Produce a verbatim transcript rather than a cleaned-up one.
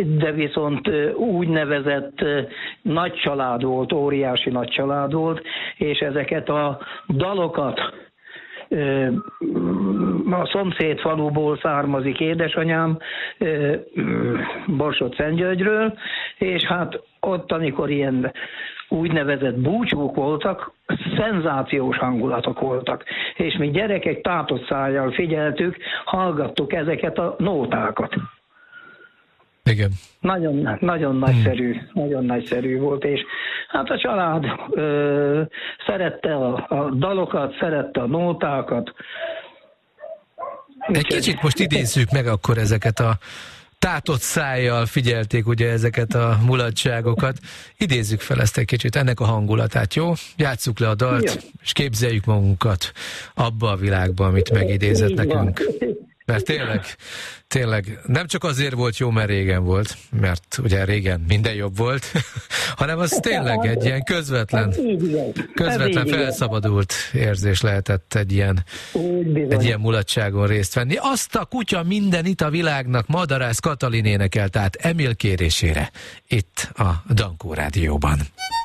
de viszont úgynevezett nagy család volt, óriási nagy család volt, és ezeket a dalokat a szomszéd faluból származik édesanyám, Borsod-Szentgyörgyről, és hát ott, amikor ilyen úgynevezett búcsúk voltak, szenzációs hangulatok voltak. És mi gyerekek tátott szájjal figyeltük, hallgattuk ezeket a nótákat. Igen. Nagyon, nagyon nagyszerű, hmm. nagyon nagyszerű volt, és hát a család ö, szerette a, a dalokat, szerette a nótákat. Egy Úgy kicsit most idézzük meg akkor ezeket a tátott szájjal figyelték ugye ezeket a mulatságokat. Idézzük fel ezt egy kicsit, ennek a hangulatát, jó? Játsszuk le a dalt, jó. És képzeljük magunkat abba a világba, amit megidézett nekünk. Mert tényleg, tényleg nem csak azért volt jó, mert régen volt, mert ugye régen minden jobb volt, hanem az tényleg egy ilyen közvetlen, közvetlen felszabadult érzés lehetett egy ilyen, egy ilyen mulatságon részt venni. Azt a kutya minden itt a világnak Madarász Katalin énekel, tehát Emil kérésére itt a Dankó Rádióban.